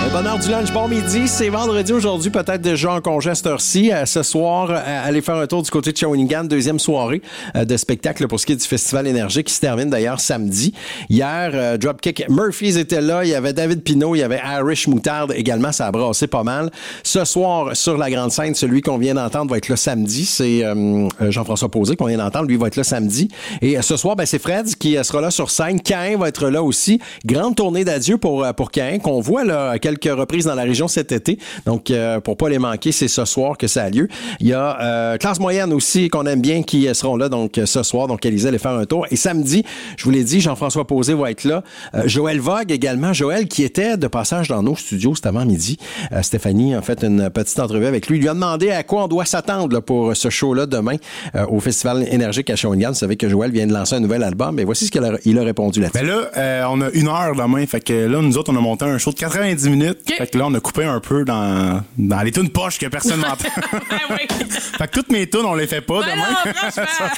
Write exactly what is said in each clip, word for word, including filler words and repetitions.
Le bonheur du lunch, bon midi. C'est vendredi aujourd'hui, peut-être déjà en congé à cette heure-ci. Euh, ce soir, euh, allez faire un tour du côté de Shawinigan, deuxième soirée euh, de spectacle pour ce qui est du Festival Énergie qui se termine d'ailleurs samedi. Hier, euh, Dropkick Murphys était là, il y avait David Pinault, il y avait Irish Moutarde également, ça a brassé pas mal. Ce soir, sur la grande scène, celui qu'on vient d'entendre va être là samedi. C'est euh, Jean-François Posé qu'on vient d'entendre, lui va être là samedi. Et euh, ce soir, ben, c'est Fred qui euh, sera là sur scène. Caïn va être là aussi. Grande tournée d'adieu pour, euh, pour Caïn qu'on voit là à quelques reprises dans la région cet été. Donc, euh, pour pas les manquer, c'est ce soir que ça a lieu. Il y a euh, Classe Moyenne aussi, qu'on aime bien, qui seront là donc ce soir. Donc, Élisée allait faire un tour. Et samedi, je vous l'ai dit, Jean-François Posé va être là. Euh, Joël Vogue également. Joël qui était de passage dans nos studios, c'était avant midi. Euh, Stéphanie a fait une petite entrevue avec lui. Il lui a demandé à quoi on doit s'attendre là, pour ce show-là demain euh, au Festival Énergique à Shawinigan. Vous savez que Joël vient de lancer un nouvel album. Et voici ce qu'il a, il a répondu là-dessus. Ben là, euh, on a une heure demain. Fait que là, nous autres, on a monté un show de quatre-vingt-dix minutes. Okay. Fait que là, on a coupé un peu dans, dans les tunes poches que personne n'entend. oui. Fait que toutes mes tunes, on les fait pas ben demain. Non, franchement.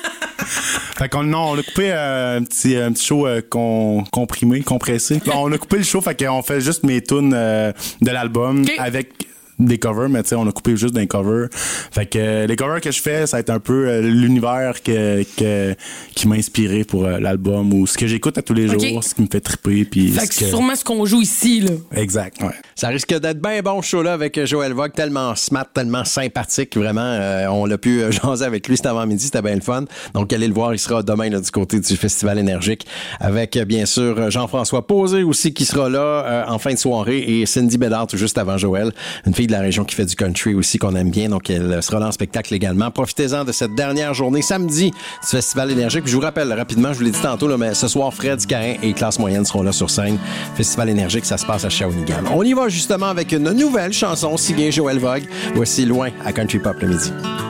Fait qu'on non, on a coupé euh, un petit un petit show euh, con, comprimé, compressé. Bon, on a coupé le show, fait qu'on fait juste mes tunes euh, de l'album okay. avec des covers, mais tu sais, on a coupé juste d'un cover. Fait que euh, les covers que je fais, ça va être un peu euh, l'univers que, que, qui m'a inspiré pour euh, l'album ou ce que j'écoute à tous les okay. jours, ce qui me fait triper. Puis fait que c'est sûrement ce qu'on joue ici, là. Exact, ouais. Ça risque d'être bien bon ce show-là avec Joël Vogue, tellement smart, tellement sympathique, vraiment. Euh, on l'a pu euh, jaser avec lui cet avant-midi, c'était bien le fun. Donc, allez le voir, il sera demain là, du côté du Festival Énergique avec, euh, bien sûr, Jean-François Posé aussi qui sera là euh, en fin de soirée et Cindy Bédard tout juste avant Joël, une fille de la région qui fait du country aussi, qu'on aime bien. Donc, elle sera là en spectacle également. Profitez-en de cette dernière journée, samedi, du Festival Énergique. Puis je vous rappelle rapidement, je vous l'ai dit tantôt, là, mais ce soir, Fred, Caïn et Classe Moyenne seront là sur scène. Festival Énergique, ça se passe à Shawinigan. On y va justement avec une nouvelle chanson, si bien Joël Vogue. Voici Loin à Country Pop le midi.